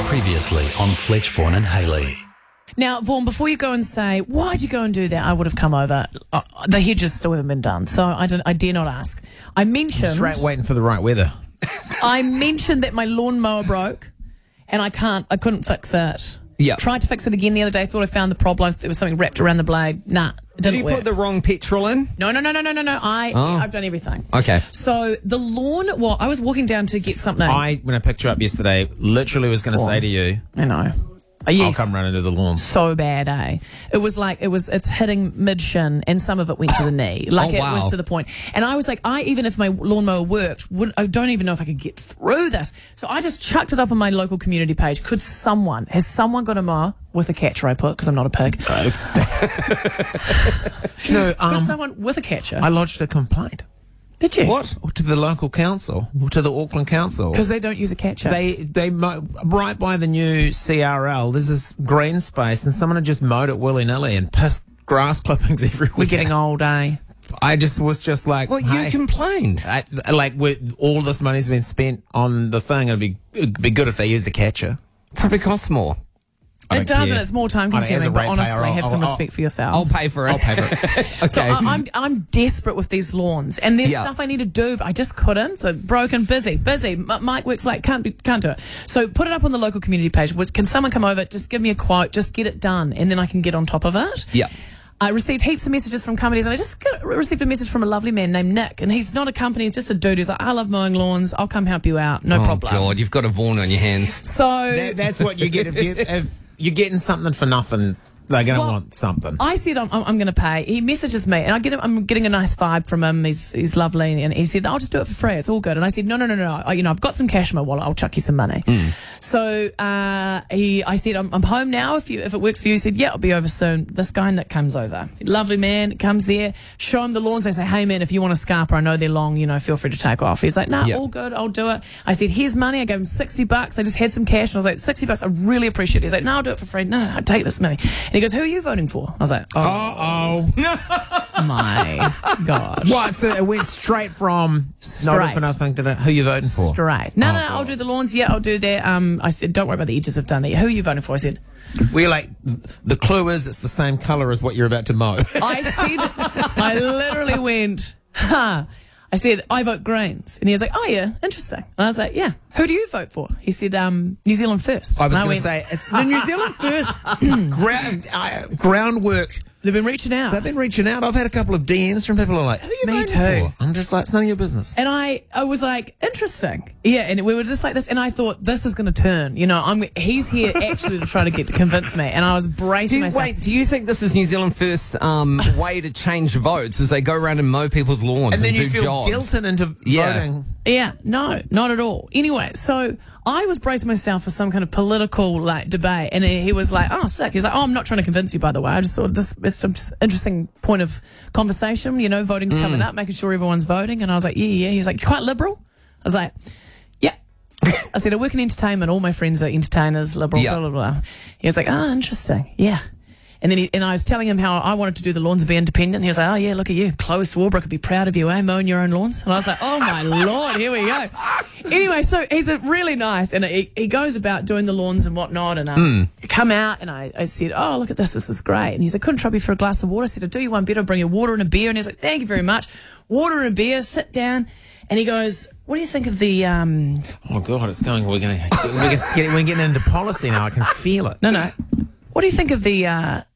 Previously on Fletch, Vaughan and Hayley. Now, Vaughan, before you go and say, why'd you go and do that? I would have come over. The hedges still haven't been done, so I dare not ask. I mentioned... Straight waiting for the right weather. I mentioned that my lawnmower broke, and I couldn't fix it. Yeah. Tried to fix it again the other day, thought I found the problem. There was something wrapped around the blade. Nah, it Did didn't you work. put the wrong petrol in? No. I've done everything. Okay. So the lawn, well, I was walking down to get something. When I picked you up yesterday, literally was going to say to you, I know. Yes. I'll come running to the lawn. So bad, eh? It's hitting mid-shin and some of it went to the knee. Like Oh, wow. It was to the point. And I was like, even if my lawnmower worked, I don't even know if I could get through this. So I just chucked it up on my local community page. Has someone got a mower with a catcher I put, because I'm not a pig. Got someone with a catcher. I lodged a complaint. Did you? What? To the local council, to the Auckland Council. Because they don't use a catcher. They right by the new CRL, there's this green space, and someone had just mowed it willy-nilly and pissed grass clippings everywhere. We're getting old, eh? I was just like, Well, hey, you complained. with all this money's been spent on the thing, it'd be good if they used a catcher. Probably costs more. I It don't does, care. and it's more time I don't- as a consuming, but ratepayer, honestly, have some I'll- respect for yourself. I'll pay for it. I'll pay for it. Okay. So I'm desperate with these lawns, and there's Yeah. stuff I need to do, but I just couldn't. So broken, busy. Mike works late, can't do it. So put it up on the local community page. Can someone come over? Just give me a quote. Just get it done, and then I can get on top of it. Yeah. I received heaps of messages from companies, and I just received a message from a lovely man named Nick, and he's not a company, he's just a dude who's like, I love mowing lawns, I'll come help you out, no problem. Oh, God, you've got a Vaughan on your hands. So That's what you get if you're getting something for nothing. They're going to want something. I said I'm going to pay. He messages me, and I'm getting a nice vibe from him. He's lovely, and he said I'll just do it for free. It's all good. And I said no. I've got some cash in my wallet. I'll chuck you some money. So I said I'm home now. If it works for you, he said yeah, I'll be over soon. This guy Nick comes over. Lovely man comes there. Show him the lawns. They say, hey man, if you want a scarper, I know they're long. Feel free to take off. He's like, nah, Yeah. all good. I'll do it. I said here's money. I gave him $60. I just had some cash, and I was like $60. I really appreciate it. He's like, no, I'll do it for free. No, take this money. And he goes, who are you voting for? I was like, oh my God. What? So it went straight from not Straight. for nothing to who you voting for? Straight. No, God. I'll do the lawns. Yeah, I'll do that. I said, don't worry about the edges. I've done that. Who are you voting for? I said, We're like, the clue is it's the same colour as what you're about to mow. I literally went, I said, I vote Greens. And he was like, oh yeah, interesting. And I was like, yeah. Who do you vote for? He said, New Zealand First. I was And going to went, say, it's the New Zealand First groundwork. they've been reaching out. They've been reaching out. I've had a couple of DMs from people who are like, who are you Me voting too. for? I'm just like, it's none of your business. And I was like, interesting. Yeah, and we were just like this. And I thought, this is going to turn. He's here actually to try to convince me. And I was bracing myself. Do you think this is New Zealand First's way to change votes as they go around and mow people's lawns And then do you feel jobs? guilted into Yeah. voting. Yeah, no, not at all. Anyway, so I was bracing myself for some kind of political debate, and he was like, "Oh, sick." He's like, "Oh, I'm not trying to convince you, by the way. I just thought it's an interesting point of conversation. Voting's coming up, making sure everyone's voting." And I was like, "Yeah." He's like, "You quite liberal?" I was like, "Yeah." I said, "I work in entertainment. All my friends are entertainers, liberal." Yeah. Blah blah blah. He was like, "Oh, interesting. Yeah." And then I was telling him how I wanted to do the lawns and be independent. He was like, oh, yeah, look at you. Chloe Swarbrick would be proud of you, mowing your own lawns. And I was like, oh, my Lord, here we go. Anyway, so he's really nice. And he goes about doing the lawns and whatnot. And come out and I said, oh, look at this. This is great. And he said, couldn't trouble you for a glass of water. I said, I'll do you one better. I'll bring you water and a beer. And he's like, thank you very much. Water and a beer. Sit down. And he goes, what do you think of the... Oh, God, it's going. We're getting into policy now. I can feel it. No. What do you think of the